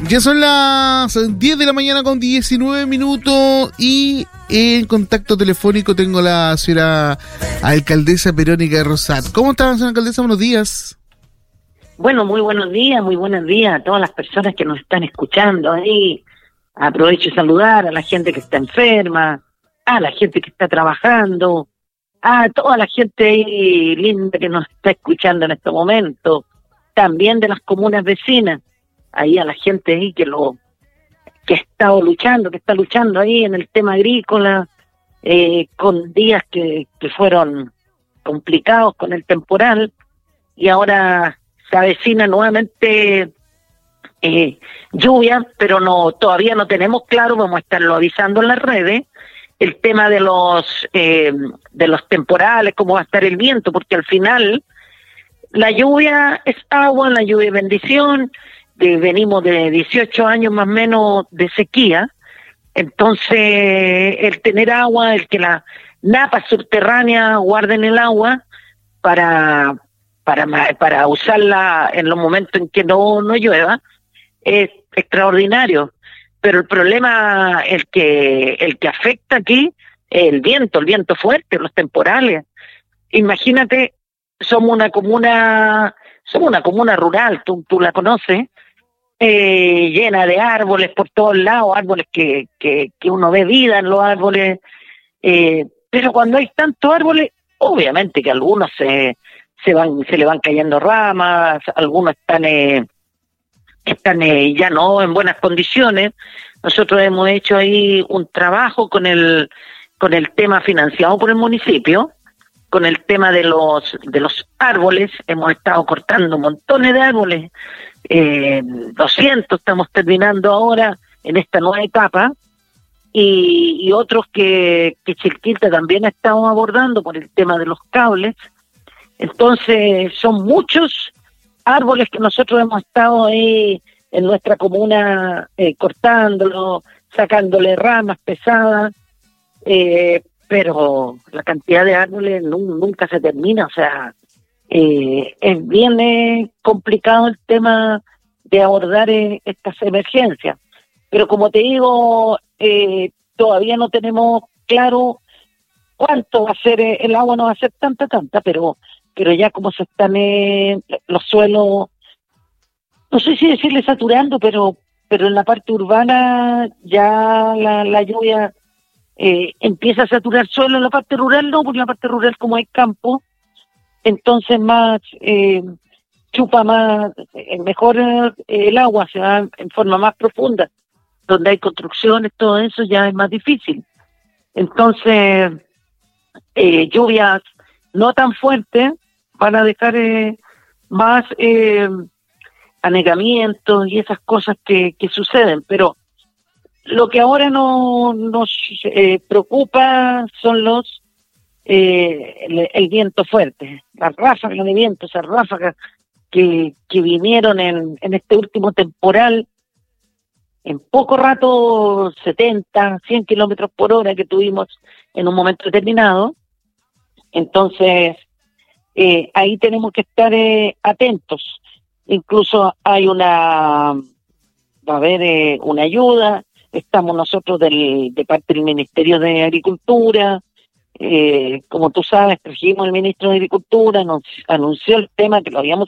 Ya son las 10 de la mañana con 19 minutos y en contacto telefónico tengo a la señora alcaldesa Verónica Rosat. ¿Cómo está, señora alcaldesa? Buenos días. Bueno, muy buenos días a todas las personas que nos están escuchando ahí. Aprovecho de saludar a la gente que está enferma, a la gente que está trabajando, a toda la gente ahí linda que nos está escuchando en este momento, también de las comunas vecinas, ahí a la gente ahí que está luchando ahí en el tema agrícola, con días que fueron complicados con el temporal, y ahora se avecina nuevamente lluvia, pero todavía no tenemos claro, vamos a estarlo avisando en las redes, el tema de los temporales, cómo va a estar el viento, porque al final la lluvia es agua, la lluvia es bendición. Venimos de 18 años más o menos de sequía, entonces el tener agua, el que las napas subterráneas guarden el agua para usarla en los momentos en que no llueva, es extraordinario. Pero el problema, el que afecta aquí, es el viento fuerte, los temporales. Imagínate, somos una comuna rural, tú la conoces, llena de árboles por todos lados, árboles que uno ve vida en los árboles, pero cuando hay tantos árboles, obviamente que algunos se le van cayendo ramas, algunos están ya no en buenas condiciones. Nosotros hemos hecho ahí un trabajo con el tema financiado por el municipio, con el tema de los árboles. Hemos estado cortando montones de árboles, 200 estamos terminando ahora en esta nueva etapa, y otros que Chilquilta también ha estado abordando por el tema de los cables. Entonces son muchos árboles que nosotros hemos estado ahí en nuestra comuna cortándolo, sacándole ramas pesadas, pero la cantidad de árboles nunca se termina. O sea, es bien complicado el tema de abordar estas emergencias. Pero como te digo, todavía no tenemos claro cuánto va a ser, el agua no va a ser tanta, pero ya como se están los suelos, no sé si decirle saturando, pero en la parte urbana ya la lluvia empieza a saturar suelo. En la parte rural no, porque en la parte rural como hay campo, entonces más chupa más, mejor el agua se va en forma más profunda, donde hay construcciones, todo eso ya es más difícil. Entonces lluvias no tan fuertes van a dejar más anegamientos y esas cosas que suceden, pero lo que ahora nos preocupa son el viento fuerte, las ráfagas de viento, esas ráfagas que vinieron en este último temporal, en poco rato 70, 100 kilómetros por hora que tuvimos en un momento determinado. Entonces ahí tenemos que estar atentos. Incluso va a haber una ayuda. Estamos nosotros de parte del Ministerio de Agricultura, como tú sabes, trajimos al ministro de Agricultura, nos anunció el tema que lo habíamos